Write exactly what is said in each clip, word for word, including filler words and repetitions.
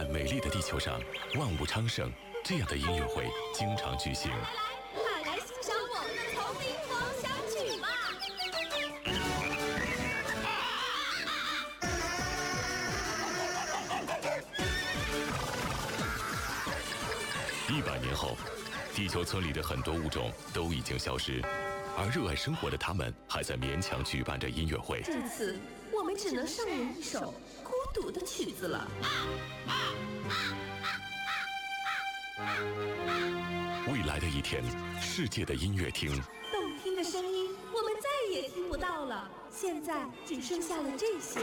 在美丽的地球上，万物昌盛，这样的音乐会经常举行。 来来，快来欣赏我们的丛林狂想曲吧！ 一百年后，地球村里的很多物种都已经消失，而热爱生活的他们还在勉强举办着音乐会。 这次我们只能上演一首孤独的曲子了。 未来的一天，世界的音乐厅， 动听的声音我们再也听不到了，现在只剩下了这些。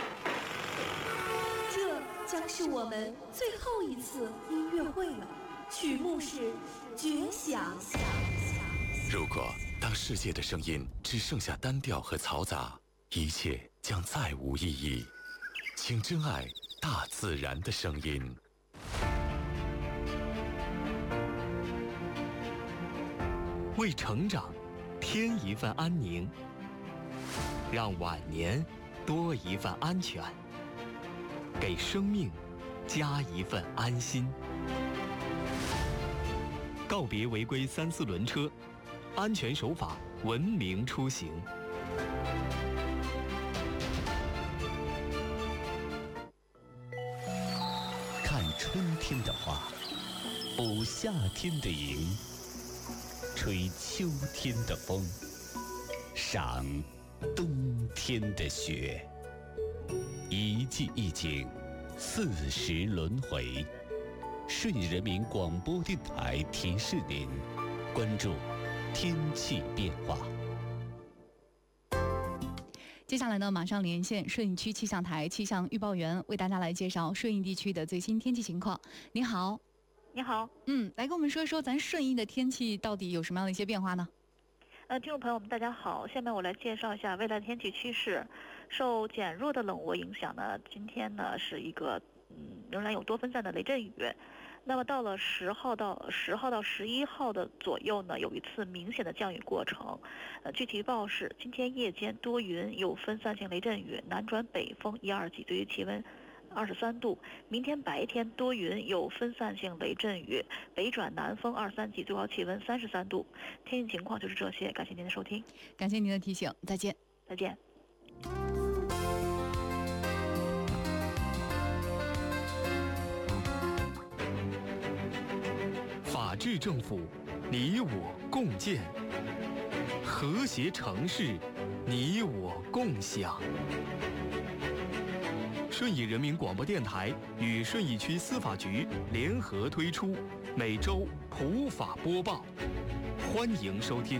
这将是我们最后一次音乐会了。曲目是《绝响》。 如果当世界的声音只剩下单调和嘈杂，一切将再无意义。请珍爱大自然的声音。 为成长添一份安宁，让晚年多一份安全，给生命加一份安心。告别违规三四轮车，安全守法，文明出行。 看春天的花，捕夏天的萤，吹秋天的风，赏冬天的雪。一季一景，四时轮回。顺义人民广播电台提示您，关注天气变化。 接下来呢，马上连线顺义区气象台气象预报员，为大家来介绍顺义地区的最新天气情况。您好。 你好。 嗯，来跟我们说一说咱顺义的天气到底有什么样的一些变化呢？ 呃，听众朋友们，大家好，下面我来介绍一下未来的天气趋势。受减弱的冷涡影响呢，今天呢是一个嗯仍然有多分散的雷阵雨。那么到了十号到十号到十一号的左右呢，有一次明显的降雨过程。呃，具体预报是今天夜间多云，有分散性雷阵雨，南转北风一二级，对于气温二十三度。明天白天多云，有分散性雷阵雨，北转南风二三级，最高气温三十三度。天气情况就是这些，感谢您的收听。 感谢您的提醒，再见。 再见。 法治政府，你我共建；和谐城市，你我共享。顺义人民广播电台与顺义区司法局联合推出每周普法播报，欢迎收听。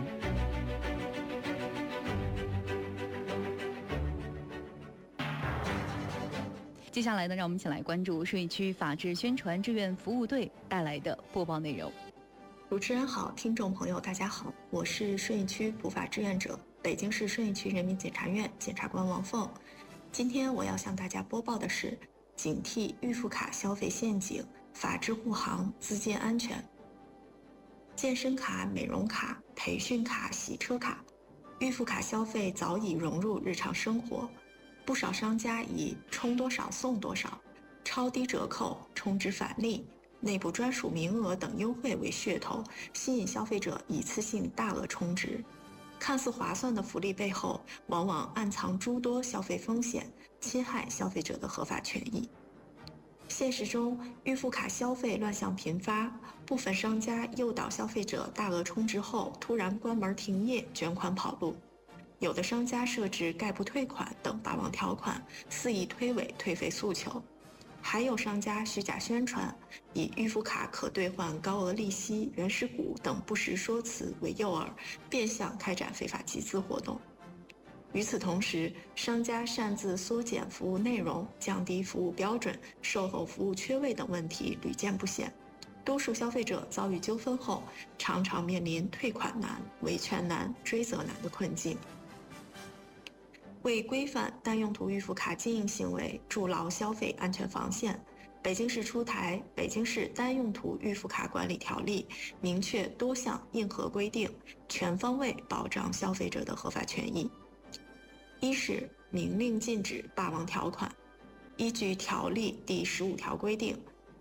接下来呢，让我们一起来关注顺义区法治宣传志愿服务队带来的播报内容。 主持人好，听众朋友大家好，我是顺义区普法志愿者，北京市顺义区人民检察院检察官王凤。今天我要向大家播报的是警惕预付卡消费陷阱，法治护航，资金安全。健身卡、美容卡、培训卡、洗车卡，预付卡消费早已融入日常生活。不少商家以充多少送多少、超低折扣、充值返利、内部专属名额等优惠为噱头，吸引消费者一次性大额充值。看似划算的福利背后，往往暗藏诸多消费风险，侵害消费者的合法权益。现实中，预付卡消费乱象频发，部分商家诱导消费者大额充值后突然关门停业，卷款跑路。有的商家设置概不退款等霸王条款，肆意推诿退费诉求；还有商家虚假宣传，以预付卡可兑换高额利息、原始股等不实说辞为诱饵，变相开展非法集资活动。与此同时，商家擅自缩减服务内容、降低服务标准、售后服务缺位等问题屡见不鲜。多数消费者遭遇纠纷后，常常面临退款难、维权难、追责难的困境。为规范单用途预付卡经营行为，筑牢消费安全防线，北京市出台《北京市单用途预付卡管理条例》，明确多项硬核规定，全方位保障消费者的合法权益。一是明令禁止霸王条款。依据条例第十五条规定，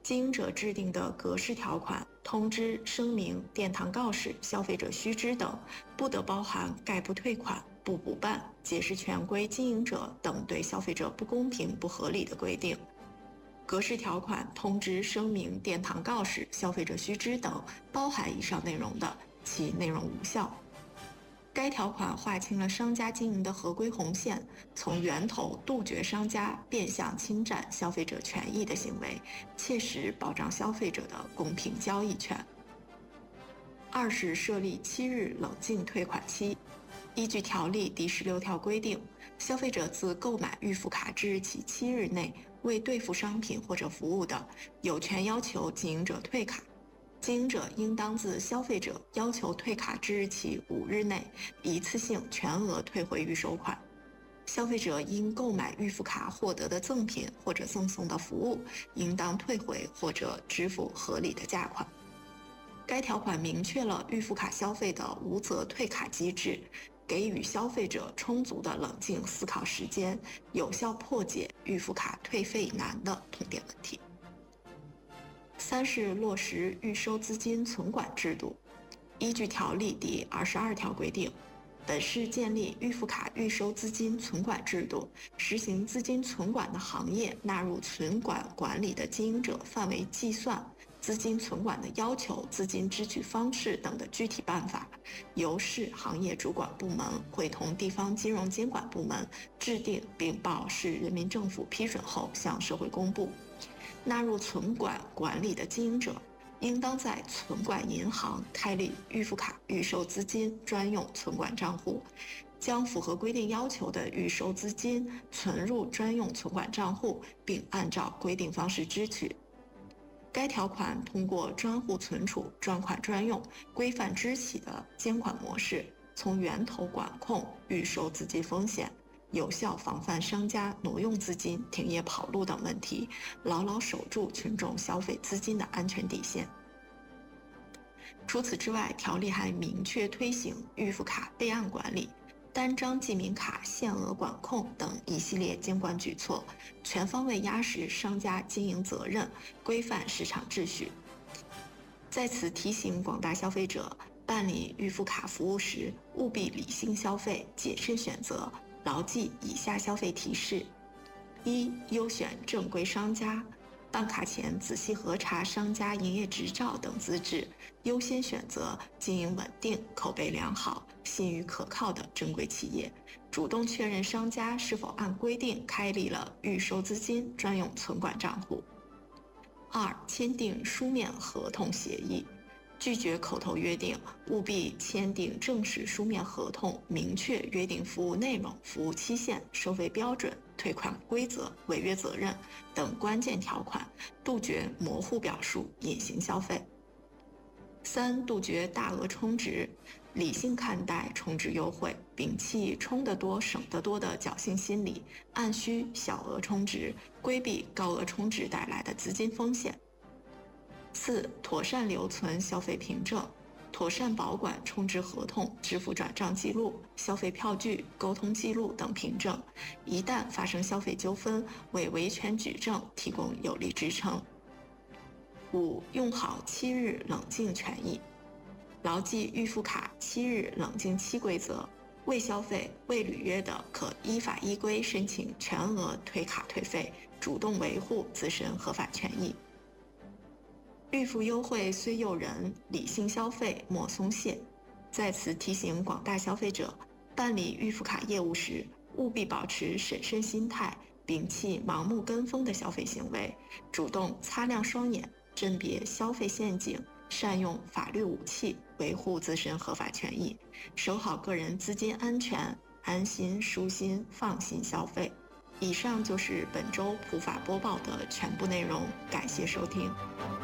经营者制定的格式条款、通知、声明、殿堂告示、消费者须知等，不得包含概不退款、不补办、解释权归经营者等对消费者不公平、不合理的规定。格式条款、通知、声明、殿堂告示、消费者须知等包含以上内容的，其内容无效。该条款划清了商家经营的合规红线，从源头杜绝商家变相侵占消费者权益的行为，切实保障消费者的公平交易权。二是设立七日冷静退款期。依据条例第十六条规定，消费者自购买预付卡之日起七日内未兑付商品或者服务的，有权要求经营者退卡。经营者应当自消费者要求退卡之日起五日内，一次性全额退回预收款。消费者因购买预付卡获得的赠品或者赠送的服务，应当退回或者支付合理的价款。该条款明确了预付卡消费的无责退卡机制，给予消费者充足的冷静思考时间，有效破解预付卡退费难的痛点问题。三是落实预收资金存管制度。依据条例第二十二条规定，本市建立预付卡预收资金存管制度，实行资金存管的行业纳入存管管理的经营者范围计算、资金存管的要求、资金支取方式等的具体办法，由市行业主管部门会同地方金融监管部门制定并报市人民政府批准后向社会公布。纳入存管管理的经营者，应当在存管银行开立预付卡预收资金专用存管账户，将符合规定要求的预收资金存入专用存管账户，并按照规定方式支取。该条款通过专户存储、专款专用、规范支起的监管模式，从源头管控预收资金风险，有效防范商家挪用资金、停业跑路等问题，牢牢守住群众消费资金的安全底线。除此之外，条例还明确推行预付卡备案管理、单张记名卡限额管控等一系列监管举措，全方位压实商家经营责任，规范市场秩序。在此提醒广大消费者，办理预付卡服务时，务必理性消费，谨慎选择，牢记以下消费提示：一、优选正规商家，办卡前仔细核查商家营业执照等资质，优先选择经营稳定、口碑良好、信誉可靠的正规企业，主动确认商家是否按规定开立了预收资金专用存管账户。二、签订书面合同协议。拒绝口头约定，务必签订正式书面合同，明确约定服务内容、服务期限、收费标准、退款规则、违约责任等关键条款，杜绝模糊表述、隐形消费。三、杜绝大额充值，理性看待充值优惠，摒弃充得多省得多的侥幸心理，按需小额充值，规避高额充值带来的资金风险。四、妥善留存消费凭证，妥善保管充值合同、支付转账记录、消费票据、沟通记录等凭证，一旦发生消费纠纷，为维权举证提供有力支撑。五、用好七日冷静权益，牢记预付卡七日冷静期规则，未消费、未履约的，可依法依规申请全额退卡退费，主动维护自身合法权益。预付优惠虽诱人，理性消费莫松懈。在此提醒广大消费者，办理预付卡业务时，务必保持审慎心态，摒弃盲目跟风的消费行为，主动擦亮双眼，甄别消费陷阱，善用法律武器，维护自身合法权益，守好个人资金安全，安心、舒心、放心消费。以上就是本周普法播报的全部内容，感谢收听。